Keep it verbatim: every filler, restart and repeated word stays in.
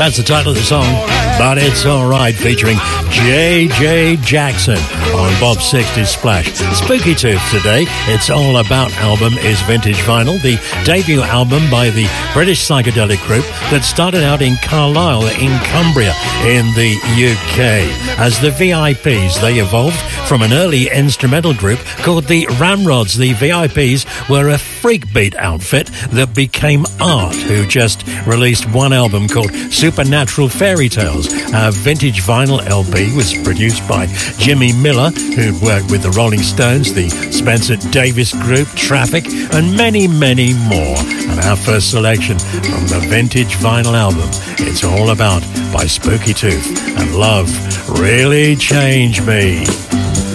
That's the title of the song, But It's Alright, featuring J J Jackson on Bob sixties Splash. Spooky Tooth today. It's All About album is Vintage Vinyl, the debut album by the British psychedelic group that started out in Carlisle in Cumbria in the U K. As the V I Ps, they evolved from an early instrumental group called the Ramrods. The V I Ps were a freak beat outfit that became Art, who just released one album called Supernatural Fairy Tales. Our Vintage Vinyl L P was produced by Jimmy Miller, who worked with the Rolling Stones, the Spencer Davis Group, Traffic, and many, many more. And our first selection from the Vintage Vinyl album, It's All About by Spooky Tooth, and Love Really Changed Me.